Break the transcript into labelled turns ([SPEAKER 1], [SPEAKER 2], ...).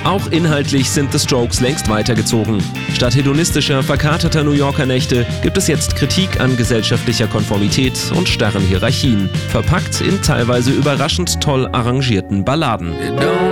[SPEAKER 1] Auch inhaltlich sind The Strokes längst weitergezogen. Statt hedonistischer, verkaterter New Yorker Nächte gibt es jetzt Kritik an gesellschaftlicher Konformität und starren Hierarchien, verpackt in teilweise überraschend toll arrangierten Balladen.